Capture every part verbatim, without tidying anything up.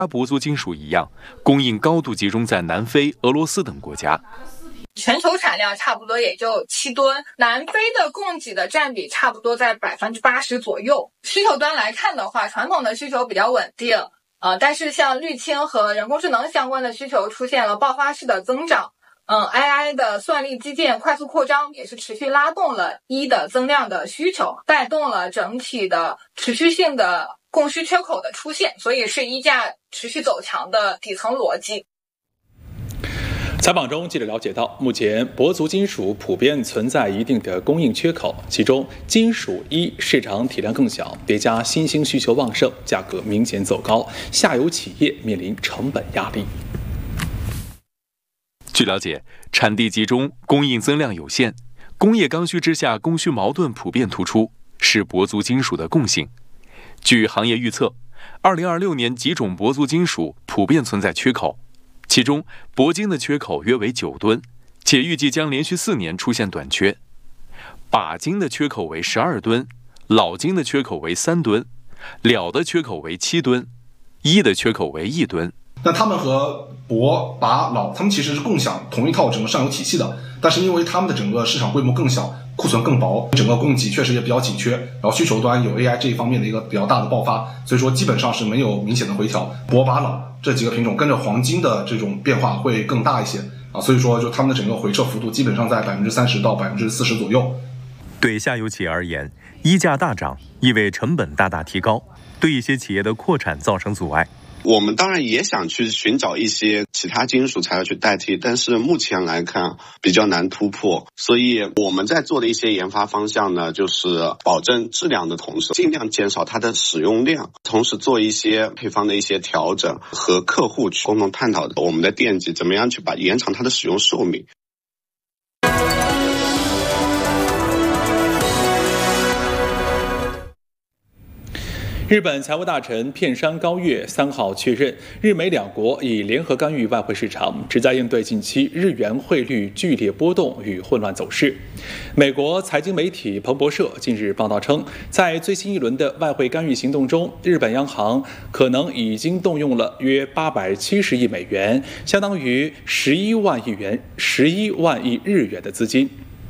铂族金属一样，供应高度集中在南非、俄罗斯等国家。 全球产量差不多也就七吨，南非的供给的占比差不多在百分之八十左右。需求端来看的话，传统的需求比较稳定，呃，但是像滤清和人工智能相关的需求出现了爆发式的增长。嗯 ，A I 的算力基建快速扩张，也是持续拉动了一的增量的需求，带动了整体的持续性的供需缺口的出现，所以是一价持续走强的底层逻辑。 采访中，记者了解到，目前铂族金属普遍存在一定的供应缺口，其中金属一市场体量更小，叠加新兴需求旺盛，价格明显走高，下游企业面临成本压力。 据了解，产地集中，供应增量有限，工业刚需之下供需矛盾普遍突出，是铂族金属的共性。据行业预测，二零二六年几种铂族金属普遍存在缺口，其中铂金的缺口约为九吨，且预计将连续四年出现短缺。钯金的缺口为十二吨，铑金的缺口为三吨，铬的缺口为七吨，铱的缺口为一吨。 那他们和铂、钯、铑，他们其实是共享同一套整个上游体系的，但是因为他们的整个市场规模更小，库存更薄，整个供给确实也比较紧缺，然后需求端有 A I 这一方面的一个比较大的爆发，所以说基本上是没有明显的回调。铂、钯、铑这几个品种跟着黄金的这种变化会更大一些啊，所以说就他们的整个回撤幅度基本上在百分之三十到百分之四十左右。 对下游企业而言，衣价大涨意味成本大大提高，对一些企业的扩产造成阻碍。 我们当然也想去寻找一些其他金属材料去代替，但是目前来看比较难突破，所以我们在做的一些研发方向呢，就是保证质量的同时，尽量减少它的使用量，同时做一些配方的一些调整，和客户去共同探讨我们的电机怎么样去把延长它的使用寿命。 日本财务大臣片山高月三号确认，日美两国已联合干预外汇市场，旨在应对近期日元汇率剧烈波动与混乱走势。美国财经媒体彭博社近日报道称，在最新一轮的外汇干预行动中，日本央行可能已经动用了约八百七十亿美元，相当于十一万亿元、十一万亿日元的资金。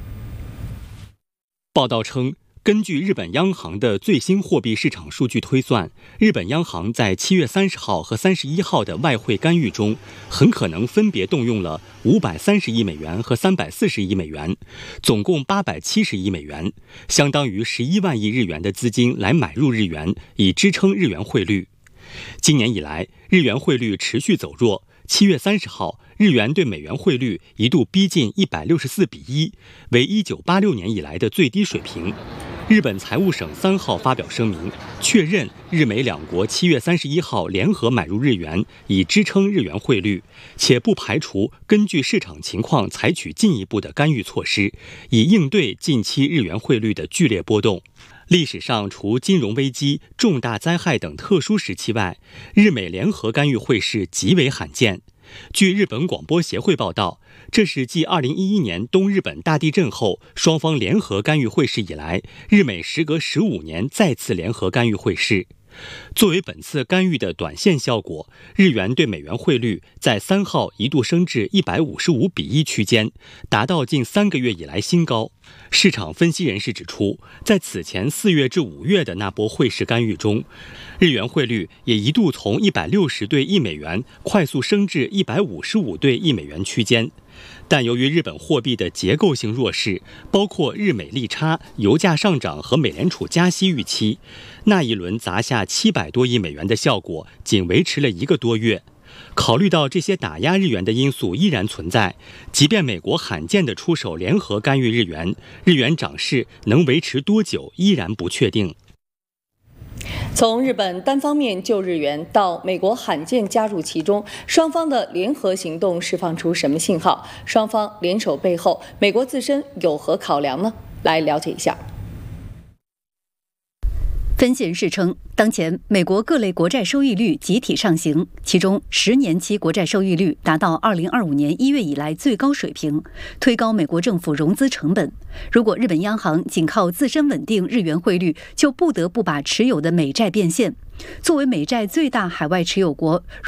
报道称，根据日本央行的最新货币市场数据推算，日本央行在七月三十号和三十一号的外汇干预中，很可能分别动用了五百三十亿美元和三百四十亿美元，总共八百七十亿美元，相当于十一万亿日元的资金来买入日元，以支撑日元汇率。今年以来，日元汇率持续走弱。七月三十号，日元对美元汇率一度逼近一百六十四比一，为一九八六年以来的最低水平。日本财务省三号发表声明，确认日美两国七月三十一号联合买入日元，以支撑日元汇率，且不排除根据市场情况采取进一步的干预措施，以应对近期日元汇率的剧烈波动。历史上，除金融危机、重大灾害等特殊时期外，日美联合干预汇市极为罕见。据日本广播协会报道，这是继二零一一年东日本大地震后，双方联合干预汇市以来，日美时隔十五年再次联合干预汇市。作为本次干预的短线效果，日元对美元汇率在三号一度升至一百五十五比一区间，达到近三个月以来新高。市场分析人士指出，在此前四月至五月的那波汇市干预中，日元汇率也一度从一百六十对一美元快速升至一百五十五对一美元区间。但由于日本货币的结构性弱势，包括日美利差、油价上涨和美联储加息预期，那一轮砸下七百多亿美元的效果仅维持了一个多月。考虑到这些打压日元的因素依然存在，即便美国罕见地出手联合干预日元，日元涨势能维持多久依然不确定。 从日本单方面救日元到美国罕见加入其中，双方的联合行动释放出什么信号？双方联手背后，美国自身有何考量呢？来了解一下。 分析人士称，当前美国各类国债收益率集体上行，其中十年期国债收益率达到二零二五年一月以来最高水平，推高美国政府融资成本。如果日本央行仅靠自身稳定日元汇率，就不得不把持有的美债变现。作为美债最大海外持有国，